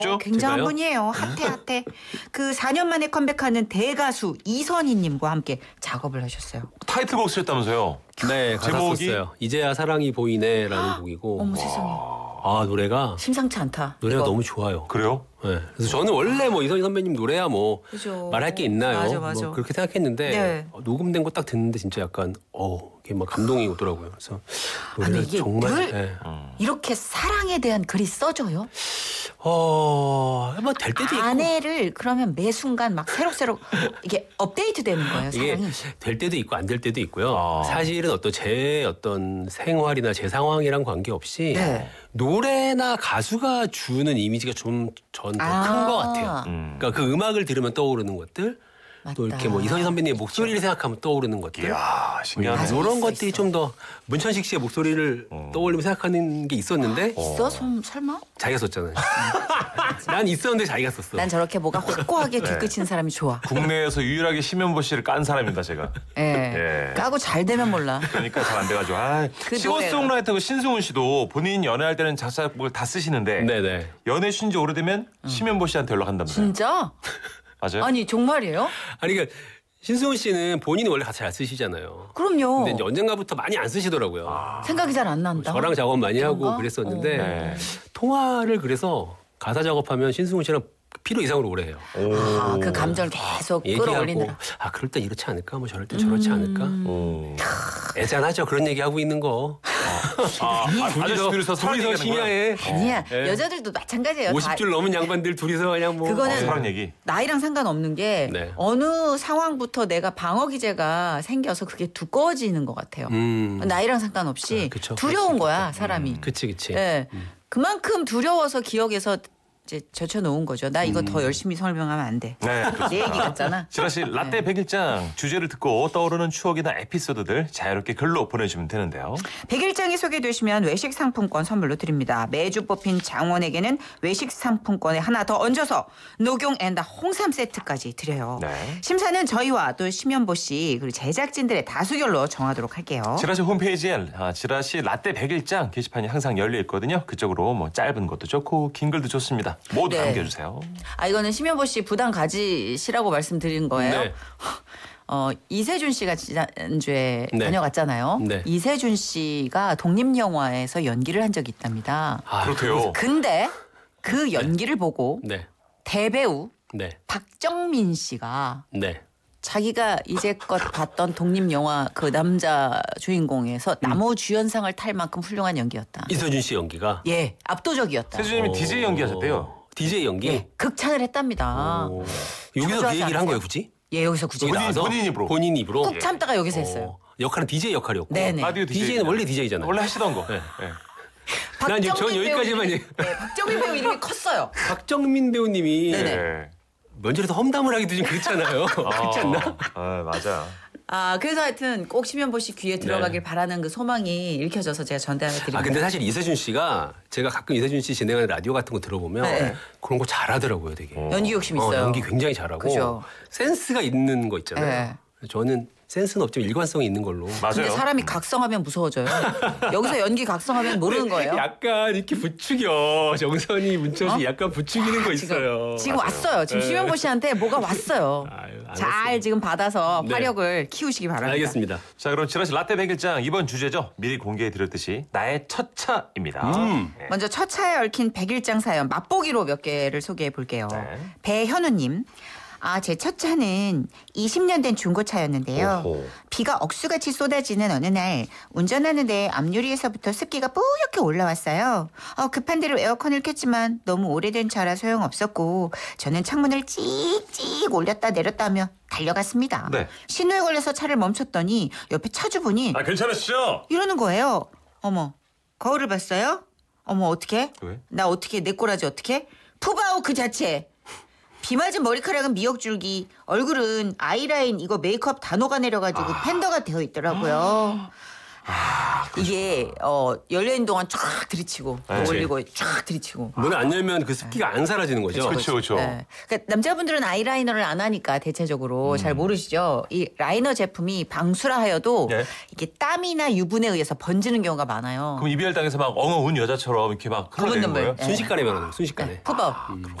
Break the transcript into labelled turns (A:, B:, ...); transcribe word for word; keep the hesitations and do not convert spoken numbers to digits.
A: 어, 굉장한
B: 제가요?
A: 분이에요. 핫해 핫해. 그 사 년 만에 컴백하는 대가수 이선희님과 함께 작업을 하셨어요.
C: 타이틀곡 쓰셨다면서요?
B: 네, 가사
C: 제목이?
B: 썼어요. 이제야 사랑이 보이네라는 곡이고.
A: 어머 세상에.
B: 아, 노래가
A: 심상치 않다.
B: 노래가
A: 이거.
B: 너무 좋아요.
C: 그래요?
B: 네. 그래서 저는 원래 뭐 이선희 선배님 노래야 뭐
A: 그죠.
B: 말할 게 있나요?
A: 맞아, 맞아.
B: 뭐 그렇게 생각했는데
A: 네.
B: 어, 녹음된 거 딱 듣는데 진짜 약간 어, 이게 막 감동이 오더라고요. 그래서 노래가
A: 아니, 이게
B: 정말
A: 늘
B: 네.
A: 이렇게 사랑에 대한 글이 써져요?
B: 어, 뭐 될 때도 있고
A: 아내를 그러면 매 순간 막 새록새록 이게 업데이트 되는 거예요,
B: 이게
A: 사랑이.
B: 될 때도 있고 안 될 때도 있고요.
C: 아.
B: 사실은 어떤 제 어떤 생활이나 제 상황이랑 관계없이
A: 네.
B: 노래나 가수가 주는 이미지가 좀 전 더
A: 아.
B: 큰 것 같아요.
C: 음.
B: 그러니까 그 음악을 들으면 떠오르는 것들, 또
A: 맞다.
B: 이렇게 뭐 이선희 선배님의 목소리를 생각하면 떠오르는 것들,
C: 이야, 신기하네.
A: 맞아.
B: 이런
A: 있어,
B: 것들이
A: 있어.
B: 좀 더 문천식 씨의 목소리를
C: 어.
B: 떠올리면 생각하는 게 있었는데
A: 있어? 좀 설마?
B: 자기가 썼잖아요. 난 있었는데 자기가 썼어.
A: 난 저렇게 뭐가 확고하게
B: 네.
A: 뒤끝인 사람이 좋아.
C: 국내에서 유일하게 심현보 씨를 깐 사람입니다, 제가.
A: 예.
C: 예.
A: 까고 잘 되면 몰라.
C: 그러니까 잘 안 돼가지고. 아,
A: 그
C: 시거송라이터 신승훈 씨도 본인 연애할 때는 작사곡을 다 쓰시는데
B: 네네.
C: 연애 쉰 지 오래되면 심현보 씨한테 연락한다면서요.
A: 진짜?
C: 맞아요?
A: 아니 정말이에요?
B: 아니 그러니까 신승훈 씨는 본인이 원래 가사 잘 쓰시잖아요.
A: 그럼요.
B: 근데 이제 언젠가부터 많이 안 쓰시더라고요.
A: 생각이 잘 안 난다.
B: 저랑 작업 많이 하고
A: 그런가?
B: 그랬었는데
C: 네.
B: 통화를 그래서 가사 작업하면 신승훈 씨랑 필요 이상으로 오래 해요.
A: 아, 그 감정을 계속
B: 얘기하고
A: 끌어올리느라.
B: 아 그럴 땐 이렇지 않을까? 뭐 저럴 땐 저렇지 않을까?
C: 오.
B: 애잔하죠 그런 얘기하고 있는 거.
C: 아, 아저씨 둘이서 서로
B: 둘이서
C: 얘기하는 거야?
B: 심야에
A: 아니야.
B: 예.
A: 여자들도 마찬가지예요.
B: 오십 줄 넘은 양반들 둘이서 그냥 뭐
A: 그거는
C: 어, 사랑 얘기.
A: 나이랑 상관없는 게
B: 네.
A: 어느 상황부터 내가 방어 기제가 생겨서 그게 두꺼워지는 것 같아요.
B: 음.
A: 나이랑 상관없이
B: 아, 그쵸.
A: 두려운 거야 사람이.
B: 그치 그치.
A: 예. 그만큼 두려워서 기억에서 이제 젖혀놓은 거죠. 나 이거
B: 음.
A: 더 열심히 설명하면 안 돼.
C: 네, 그렇습니다.
A: 내 얘기 같잖아.
C: 지라시 라떼 백일장 주제를 듣고 떠오르는 추억이나 에피소드들 자유롭게 글로 보내주시면 되는데요.
A: 백일장이 소개되시면 외식 상품권 선물로 드립니다. 매주 뽑힌 장원에게는 외식 상품권에 하나 더 얹어서 녹용 앤다 홍삼 세트까지 드려요.
C: 네.
A: 심사는 저희와 또 심연보 씨 그리고 제작진들의 다수결로 정하도록 할게요.
C: 지라시 홈페이지에 아, 지라시 라떼 백일장 게시판이 항상 열려 있거든요. 그쪽으로 뭐 짧은 것도 좋고 긴 글도 좋습니다. 모두
A: 네.
C: 남겨주세요.
A: 아 이거는 심연보 씨 부담 가지시라고 말씀드린 거예요.
B: 네.
A: 어 이세준 씨가 지난주에
B: 네.
A: 다녀갔잖아요.
B: 네.
A: 이세준 씨가 독립영화에서 연기를 한 적이 있답니다.
B: 아,
C: 그렇대요.
A: 근데 그 연기를 보고
B: 네.
A: 대배우
B: 네.
A: 박정민 씨가
B: 네.
A: 자기가 이제껏 봤던 독립영화 그 남자 주인공에서 나무 주연상을 탈 만큼 훌륭한 연기였다.
B: 이서준 씨 연기가
A: 예, 압도적이었다.
C: 세준님이
B: 어,
C: 디제이 연기하셨대요.
B: 디제이 연기?
A: 예, 극찬을 했답니다.
B: 오. 여기서 그
A: 초조하지
B: 얘기를 한
A: 않으세요?
B: 거예요, 굳이?
A: 예, 여기서 굳이
B: 여기
C: 본인-
B: 나와서?
C: 본인 입으로.
B: 본인 입으로?
A: 꾹 참다가 여기서 했어요.
B: 어, 역할은 디제이 역할이었고.
A: 네네.
C: 라디오 디제이.
B: 디제이는 원래 디제이잖아요.
C: 원래 하시던 거.
B: 네.
C: 네.
B: 난 지금 전
A: 박정민
B: 여기까지만
A: 배우
B: 얘기-
A: 이름이- 네, 박정민 배우 이름이 컸어요.
B: 박정민 배우님이
A: 네네.
C: 네.
B: 면접에서 험담을 하기도 좀 그렇잖아요. 그렇지 않나?
C: 아, 맞아.
A: 아, 그래서 하여튼 꼭 심연보 씨 귀에 들어가길
B: 네.
A: 바라는 그 소망이 읽혀져서 제가 전달해드립니다.
B: 아 근데 사실 이세준 씨가 제가 가끔 이세준 씨 진행하는 라디오 같은 거 들어보면
A: 네.
B: 그런 거 잘하더라고요, 되게.
C: 어.
A: 연기 욕심
B: 어,
A: 있어요.
B: 연기 굉장히 잘하고
A: 그죠.
B: 센스가 있는 거 있잖아요.
A: 네.
B: 저는 센스는 없지만 일관성이 있는 걸로.
C: 맞아요.
A: 근데 사람이 각성하면 무서워져요. 여기서 연기 각성하면 모르는 거예요.
B: 약간 이렇게 부추겨. 정선이 문천식
A: 어?
B: 약간 부추기는 거 있어요.
A: 지금, 지금 왔어요. 지금
B: 네.
A: 심연보 씨한테 뭐가 왔어요.
B: 아유,
A: 잘
B: 알았어요.
A: 지금 받아서
B: 네.
A: 화력을 키우시기 바랍니다.
B: 알겠습니다.
C: 자, 그럼 지라시 라떼 백일장 이번 주제죠. 미리 공개해 드렸듯이 나의 첫 차입니다.
B: 음.
C: 네.
A: 먼저 첫 차에 얽힌 백일장 사연 맛보기로 몇 개를 소개해 볼게요.
C: 네.
A: 배현우님. 아, 제 첫 차는 이십 년 된 중고차였는데요.
C: 오호.
A: 비가 억수같이 쏟아지는 어느 날 운전하는데 앞유리에서부터 습기가 뿌옇게 올라왔어요. 어, 급한 대로 에어컨을 켰지만 너무 오래된 차라 소용없었고 저는 창문을 찍찍 올렸다 내렸다 하며 달려갔습니다.
C: 네.
A: 신호에 걸려서 차를 멈췄더니 옆에 차주분이
C: 아, 괜찮으시죠?
A: 이러는 거예요. 어머, 거울을 봤어요? 어머, 어떡해?
C: 왜?
A: 나 어떻게, 내 꼬라지 어떡해? 푸바오 그 자체. 비 맞은 머리카락은 미역줄기, 얼굴은 아이라인 이거 메이크업 다 녹아내려가지고 팬더가 되어 있더라고요. 이게 어, 열려있는 동안 쫙 들이치고 또
C: 네.
A: 올리고 쫙 들이치고.
B: 문을 안 열면 그 습기가 안 사라지는 거죠.
C: 그렇죠, 그렇죠.
A: 네. 그러니까 남자분들은 아이라이너를 안 하니까 대체적으로
C: 음.
A: 잘 모르시죠. 이 라이너 제품이 방수라 하여도
C: 네.
A: 이게 땀이나 유분에 의해서 번지는 경우가 많아요.
C: 그럼 이별당해서 막 엉엉 운 여자처럼 이렇게 막 흘러내는
A: 눈물.
C: 거예요?
A: 네.
B: 순식간에 변하는 거예요. 순식간에.
A: 푸버.